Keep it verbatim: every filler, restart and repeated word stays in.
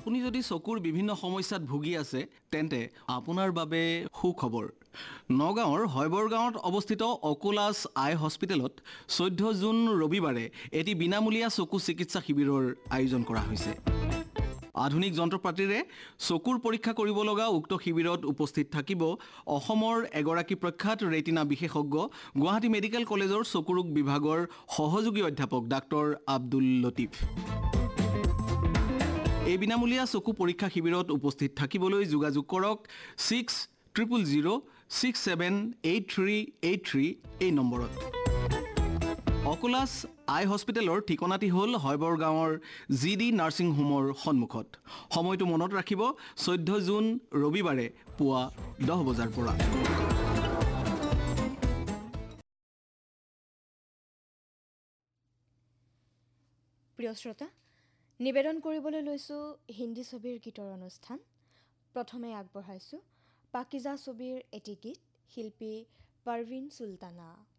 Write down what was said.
আপুনি যদি চকুৰ বিভিন্ন সমস্যাত ভুগি আছে তেন্তে আপোনাৰ বাবে সুখবৰ। নগাঁৱৰ হৈবৰ গাঁৱত অৱস্থিত অকুলাছ আই হস্পিটেলত চৈধ্য জুন ৰবিবাৰে এটি বিনামূলীয়া চকু চিকিৎসা শিবিৰৰ আয়োজন কৰা হৈছে। আধুনিক যন্ত্ৰপাতিৰে চকুৰ পৰীক্ষা কৰিব লগা উক্ত শিবিৰত উপস্থিত থাকিব অসমৰ এগৰাকী প্ৰখ্যাত ৰেটিনা বিশেষজ্ঞ গুৱাহাটী মেডিকেল কলেজৰ চকুৰোগ বিভাগৰ সহযোগী অধ্যাপক ডাক্তৰ আব্দুল লতিফ। এই বিনামূলীয়া চকু পৰীক্ষা শিবিৰত উপস্থিত থাকিবলৈ যোগাযোগ কৰক six triple zero' six seven eight three eight three এই নম্বৰত। অকুলাছ আই হস্পিটেলৰ ঠিকনাটি হ'ল হৈবৰ গাঁৱৰ জি ডি নাৰ্ছিং হোমৰ সন্মুখত। সময়টো মনত ৰাখিব চৈধ্য জুন ৰবিবাৰে পুৱা দহ বজাৰ পৰা। প্ৰিয় শ্ৰোতা, নিবেদন কৰিবলৈ লৈছোঁ হিন্দী ছবিৰ গীতৰ অনুষ্ঠান। প্ৰথমে আগবঢ়াইছোঁ পাকিজা ছবিৰ এটি গীত, শিল্পী পাৰভিন চুলতানা।